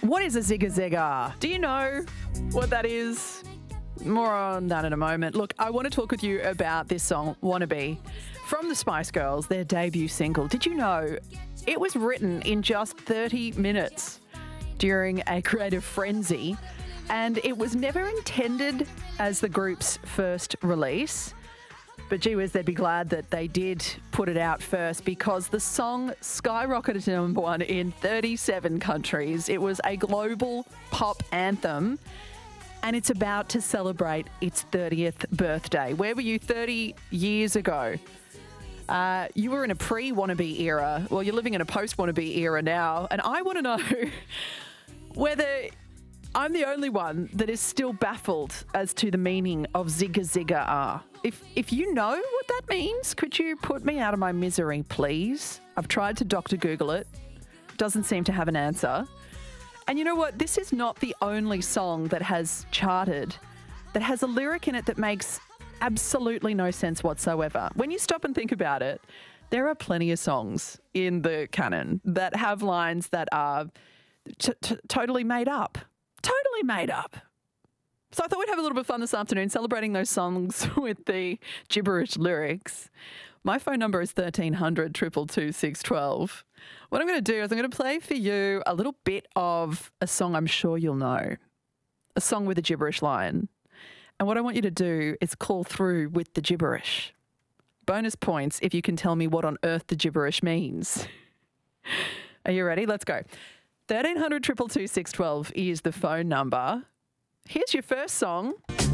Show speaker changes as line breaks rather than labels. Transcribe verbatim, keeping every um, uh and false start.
What is a zigga zigga? Do you know what that is? More on that in a moment. Look, I want to talk with you about this song, Wannabe, from the Spice Girls, their debut single. Did you know it was written in just thirty minutes during a creative frenzy, and it was never intended as the group's first release? But gee whiz, they'd be glad that they did put it out first, because the song skyrocketed to number one in thirty-seven countries. It was a global pop anthem, and it's about to celebrate its thirtieth birthday. Where were you thirty years ago? Uh, you were in a pre-Wannabe era. Well, you're living in a post-Wannabe era now, and I want to know whether I'm the only one that is still baffled as to the meaning of zigga zigga ah. If if you know what that means, could you put me out of my misery, please? I've tried to Doctor Google it. Doesn't seem to have an answer. And you know what? This is not the only song that has charted that has a lyric in it that makes absolutely no sense whatsoever. When you stop and think about it, there are plenty of songs in the canon that have lines that are t- t- totally made up. Totally made up. So I thought we'd have a little bit of fun this afternoon celebrating those songs with the gibberish lyrics. My phone number is thirteen hundred, two two two, six one two. What I'm going to do is I'm going to play for you a little bit of a song I'm sure you'll know, a song with a gibberish line. And what I want you to do is call through with the gibberish. Bonus points if you can tell me what on earth the gibberish means. Are you ready? Let's go. thirteen hundred, two two two, six one two is the phone number. Here's your first song.